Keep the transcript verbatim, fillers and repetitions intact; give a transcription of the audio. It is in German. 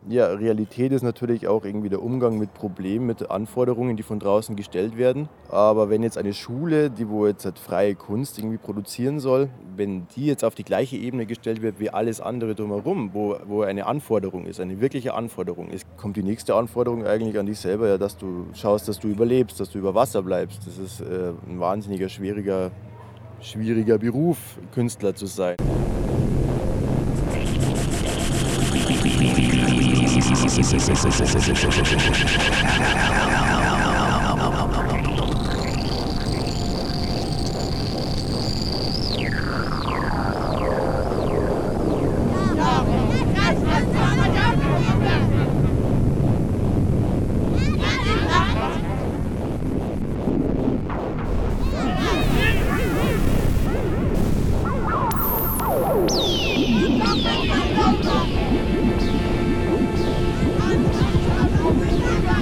Ja, Realität ist natürlich auch irgendwie der Umgang mit Problemen, mit Anforderungen, die von draußen gestellt werden. Aber wenn jetzt eine Schule, die wo jetzt halt freie Kunst irgendwie produzieren soll, wenn die jetzt auf die gleiche Ebene gestellt wird wie alles andere drumherum, wo wo eine Anforderung ist, eine wirkliche Anforderung ist, kommt die nächste Anforderung eigentlich an dich selber, ja, dass du schaust, dass du überlebst, dass du über Wasser bleibst. Das ist, äh, 'n wahnsinniger schwieriger schwieriger Beruf, Künstler zu sein.